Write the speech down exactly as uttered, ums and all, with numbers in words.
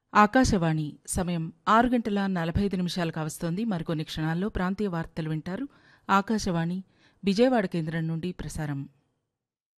ఆకాశవాణి సమయం ఆరు గంటల నలభై ఐదు నిమిషాలు కావస్తోంది. మరికొన్ని క్షణాల్లో ప్రాంతీయ వార్తలు వింటారు. ఆకాశవాణి విజయవాడ కేంద్రం నుండి ప్రసారం.